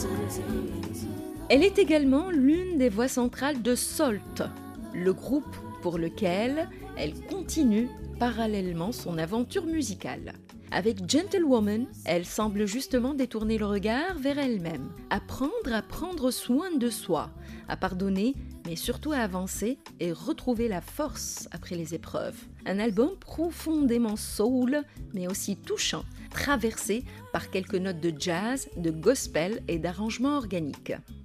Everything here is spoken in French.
Elle est également l'une des voix centrales de Salt, le groupe pour lequel elle continue parallèlement son aventure musicale. Avec Gentlewoman, elle semble justement détourner le regard vers elle-même, apprendre à prendre soin de soi, à pardonner, mais surtout à avancer et retrouver la force après les épreuves. Un album profondément soul, mais aussi touchant, traversé par quelques notes de jazz, de gospel et d'arrangements organiques.